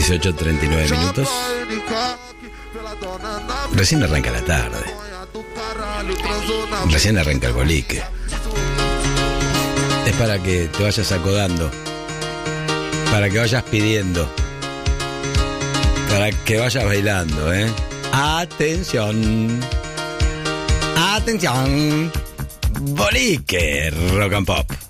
18:39 minutos. Recién arranca la tarde. Recién arranca el boliche. Es para que te vayas acodando, para que vayas pidiendo, para que vayas bailando, ¿eh? Atención. Atención. Boliche Rock and Pop.